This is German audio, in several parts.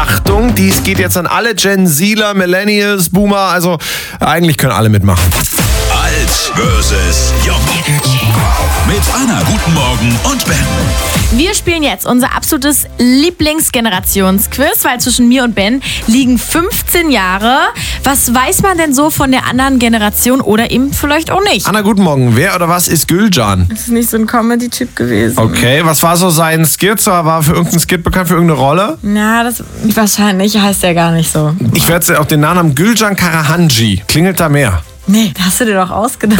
Achtung, dies geht jetzt an alle Gen Zler, Millennials, Boomer, also eigentlich können alle mitmachen. Alt versus Jung. Mit Anna, guten Morgen und Ben. Wir spielen jetzt unser absolutes Lieblingsgenerationsquiz, weil zwischen mir und Ben liegen 15 Jahre. Was weiß man denn so von der anderen Generation oder eben vielleicht auch nicht? Anna, guten Morgen. Wer oder was ist Gülcan? Das ist nicht so ein Comedy-Typ gewesen. Okay, was war so sein Skit? War für irgendeinen Skit bekannt, für irgendeine Rolle? Na, das wahrscheinlich heißt der gar nicht so. Ich werde auch den Nachnamen Gülcan Karahanji. Klingelt da mehr? Nee, das hast du dir doch ausgedacht.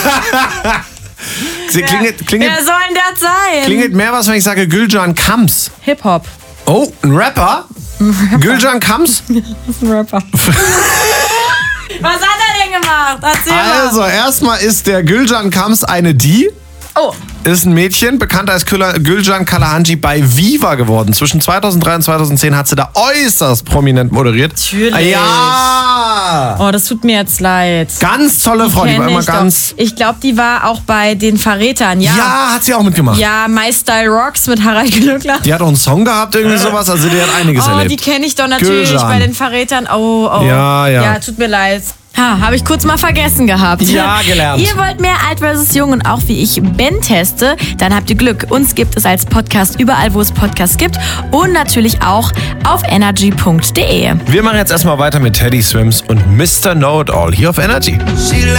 Klingelt Wer soll denn das sein? klingelt mehr was, wenn ich sage Gülcan Kams. Hip-Hop. Oh, ein Rapper? Gülcan Kams? Das ist ein Rapper. Was hat er denn gemacht? Erzähl mal. Also, erstmal ist der Gülcan Kams eine Die. Oh. Ist ein Mädchen, bekannt als Gülcan Karahanji bei Viva geworden. Zwischen 2003 und 2010 hat sie da äußerst prominent moderiert. Natürlich. Ja! Oh, das tut mir jetzt leid. Ganz tolle Frau, die war immer ganz... Ich glaube, die war auch bei den Verrätern, ja. Ja, hat sie auch mitgemacht. Ja, My Style Rocks mit Harald Glöckler. Die hat auch einen Song gehabt, irgendwie sowas, also die hat einiges Oh, erlebt. die kenne ich doch natürlich Gülcan. bei den Verrätern. Oh. Ja. Ja, tut mir leid. Habe ich kurz mal vergessen gehabt. Ja, gelernt. Ihr wollt mehr Alt vs. Jung und auch wie ich Ben teste, dann habt ihr Glück. Uns gibt es als Podcast überall, wo es Podcasts gibt und natürlich auch auf energy.de. Wir machen jetzt erstmal weiter mit Teddy Swims und Mr. Know-It-All hier auf Energy.